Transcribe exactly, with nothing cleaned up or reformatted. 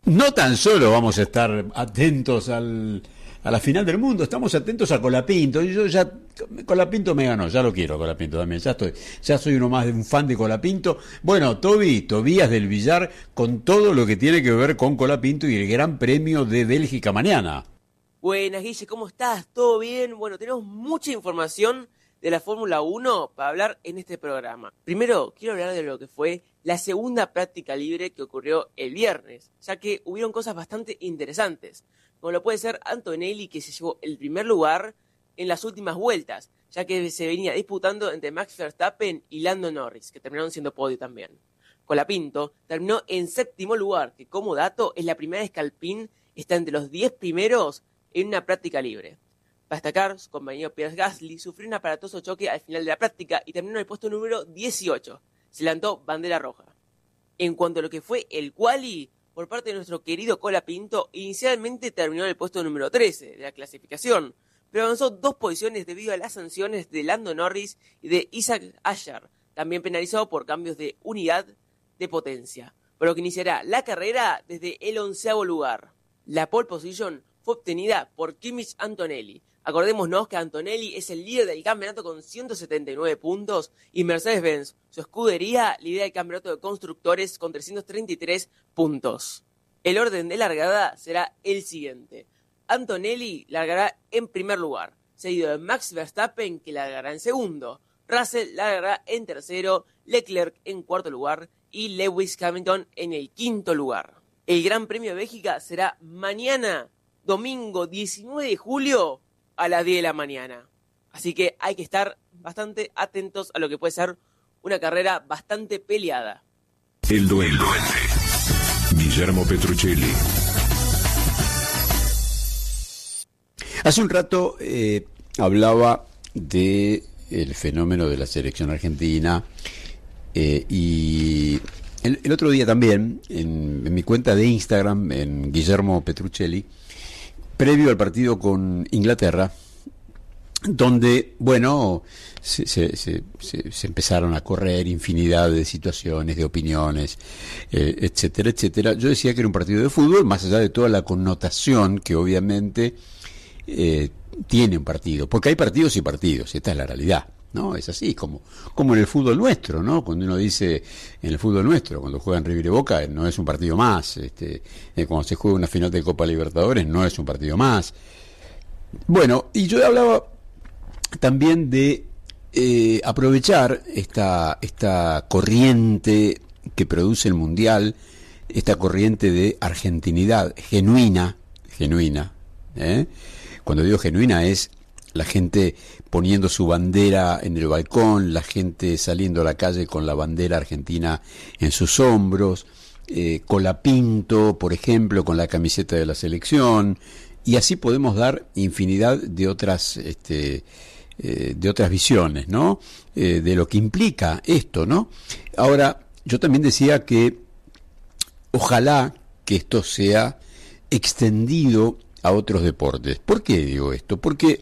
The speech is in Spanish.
No tan solo vamos a estar atentos al, a la final del mundo, estamos atentos a Colapinto. Yo ya, Colapinto me ganó, ya lo quiero Colapinto también, ya estoy, ya soy uno más de un fan de Colapinto. Bueno, Toby, Tobías del Villar, con todo lo que tiene que ver con Colapinto y el Gran Premio de Bélgica mañana. Buenas, Guille, ¿cómo estás? ¿Todo bien? Bueno, tenemos mucha información de la Fórmula uno para hablar en este programa. Primero, quiero hablar de lo que fue la segunda práctica libre que ocurrió el viernes, ya que hubieron cosas bastante interesantes, como lo puede ser Antonelli, que se llevó el primer lugar en las últimas vueltas, ya que se venía disputando entre Max Verstappen y Lando Norris, que terminaron siendo podio también. Colapinto terminó en séptimo lugar, que como dato es la primera vez que Alpine está entre los diez primeros en una práctica libre. Para destacar, su compañero Pierre Gasly sufrió un aparatoso choque al final de la práctica y terminó en el puesto número dieciocho. Se levantó bandera roja. En cuanto a lo que fue el quali, por parte de nuestro querido Colapinto, inicialmente terminó en el puesto número trece de la clasificación, pero avanzó dos posiciones debido a las sanciones de Lando Norris y de Isaac Ashar, también penalizado por cambios de unidad de potencia, por lo que iniciará la carrera desde el onceavo lugar. La pole position fue obtenida por Kimi Antonelli. Acordémonos que Antonelli es el líder del campeonato con ciento setenta y nueve puntos y Mercedes-Benz, su escudería, lidera el campeonato de constructores con trescientos treinta y tres puntos. El orden de largada será el siguiente. Antonelli largará en primer lugar, seguido de Max Verstappen, que largará en segundo. Russell largará en tercero, Leclerc en cuarto lugar y Lewis Hamilton en el quinto lugar. El Gran Premio de Bélgica será mañana, domingo diecinueve de julio, a las diez de la mañana. Así que hay que estar bastante atentos a lo que puede ser una carrera bastante peleada. El duende. Guillermo Petruccelli. Hace un rato eh, hablaba de el fenómeno de la selección argentina eh, y el, el otro día también en, en mi cuenta de Instagram, en Guillermo Petruccelli, previo al partido con Inglaterra, donde, bueno, se, se, se, se, se empezaron a correr infinidad de situaciones, de opiniones, eh, etcétera, etcétera. Yo decía que era un partido de fútbol, más allá de toda la connotación que obviamente eh, tiene un partido, porque hay partidos y partidos, esta es la realidad, ¿no? Es así, como, como en el fútbol nuestro, ¿no? Cuando uno dice, en el fútbol nuestro, cuando juegan River y Boca, no es un partido más, este, eh, cuando se juega una final de Copa Libertadores, no es un partido más. Bueno, y yo hablaba también de eh, aprovechar esta, esta corriente que produce el Mundial, esta corriente de argentinidad genuina, genuina, ¿eh? Cuando digo genuina es la gente poniendo su bandera en el balcón, la gente saliendo a la calle con la bandera argentina en sus hombros, eh, Colapinto, por ejemplo, con la camiseta de la selección, y así podemos dar infinidad de otras este, eh, de otras visiones, ¿no? Eh, de lo que implica esto, ¿no? Ahora, yo también decía que ojalá que esto sea extendido a otros deportes. ¿Por qué digo esto? Porque